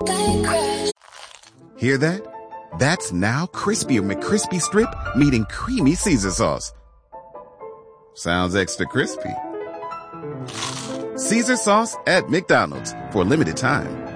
Hear that? That's now Crispy McCrispy Strip meeting Creamy Caesar Sauce. Sounds extra crispy. Caesar Sauce at McDonald's for a limited time.